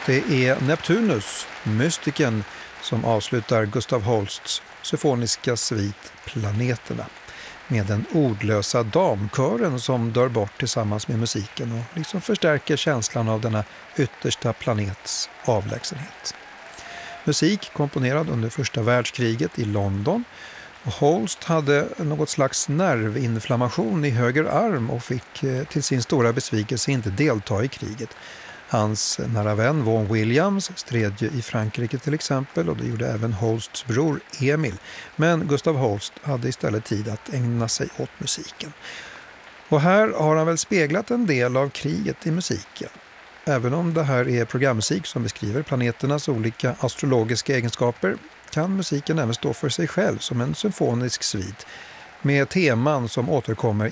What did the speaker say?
Det är Neptunus, mystiken, som avslutar Gustav Holsts symfoniska svit Planeterna med den ordlösa damkören som dör bort tillsammans med musiken och liksom förstärker känslan av denna yttersta planets avlägsenhet. Musik komponerad under första världskriget i London, och Holst hade något slags nervinflammation i höger arm och fick till sin stora besvikelse inte delta i kriget. Hans nära vän Vaughan Williams stred ju i Frankrike till exempel, och det gjorde även Holsts bror Emil. Men Gustav Holst hade istället tid att ägna sig åt musiken. Och här har han väl speglat en del av kriget i musiken. Även om det här är programmusik som beskriver planeternas olika astrologiska egenskaper, kan musiken även stå för sig själv som en symfonisk svit med teman som återkommer